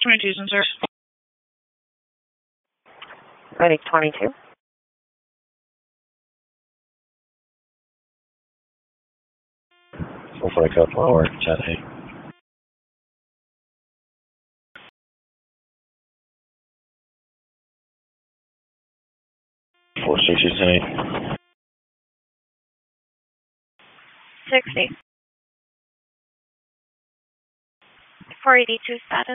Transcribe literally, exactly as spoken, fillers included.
twenty-two, sir. Ready, twenty-two. four forty code forward, chat eight. four sixty, eight. sixty. four eighty-two status.